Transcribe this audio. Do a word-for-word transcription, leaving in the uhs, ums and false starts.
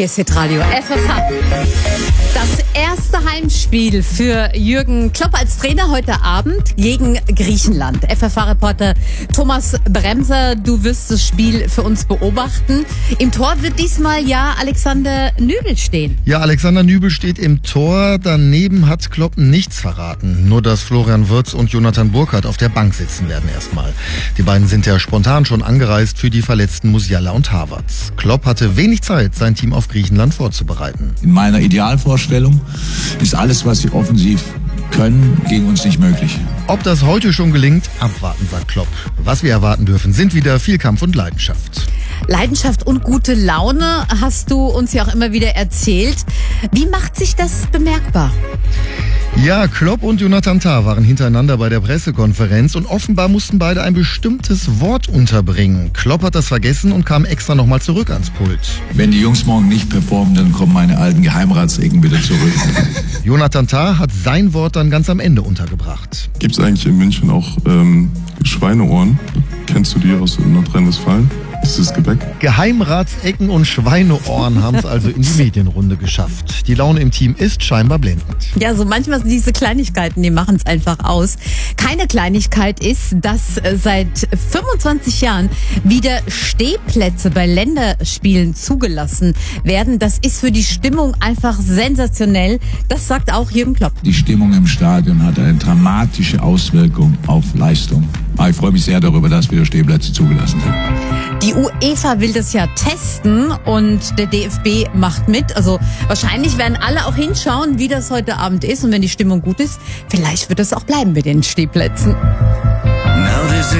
Hier ist Hitradio F F H. Das erste Heimspiel für Jürgen Klopp als Trainer heute Abend gegen Griechenland. F F H-Reporter Thomas Bremser, du wirst das Spiel für uns beobachten. Im Tor wird diesmal ja Alexander Nübel stehen. Ja, Alexander Nübel steht im Tor. Daneben hat Klopp nichts verraten. Nur, dass Florian Wirtz und Jonathan Burkhardt auf der Bank sitzen werden erstmal. Die beiden sind ja spontan schon angereist für die verletzten Musiala und Havertz. Klopp hatte wenig Zeit, sein Team auf Griechenland vorzubereiten. In meiner Idealvorstellung ist alles, was sie offensiv können, gegen uns nicht möglich. Ob das heute schon gelingt, abwarten, sagt Klopp. Was wir erwarten dürfen, sind wieder viel Kampf und Leidenschaft. Leidenschaft und gute Laune hast du uns ja auch immer wieder erzählt. Wie macht sich das bemerkbar? Ja, Klopp und Jonathan Tah waren hintereinander bei der Pressekonferenz und offenbar mussten beide ein bestimmtes Wort unterbringen. Klopp hat das vergessen und kam extra nochmal zurück ans Pult. Wenn die Jungs morgen nicht performen, dann kommen meine alten Geheimratsecken wieder zurück. Jonathan Tah hat sein Wort dann ganz am Ende untergebracht. Gibt es eigentlich in München auch ähm, Schweineohren? Kennst du die aus Nordrhein-Westfalen? Das ist Gebäck. Geheimratsecken und Schweineohren haben es also in die Medienrunde geschafft. Die Laune im Team ist scheinbar blendend. Ja, so manchmal sind diese Kleinigkeiten, die machen es einfach aus. Keine Kleinigkeit ist, dass seit fünfundzwanzig Jahren wieder Stehplätze bei Länderspielen zugelassen werden. Das ist für die Stimmung einfach sensationell. Das sagt auch Jürgen Klopp. Die Stimmung im Stadion hat eine dramatische Auswirkung auf Leistung. Aber ich freue mich sehr darüber, dass wieder Stehplätze zugelassen sind. Die UEFA will das ja testen und der D F B macht mit. Also wahrscheinlich werden alle auch hinschauen, wie das heute Abend ist. Und wenn die Stimmung gut ist, vielleicht wird es auch bleiben mit den Stehplätzen. Now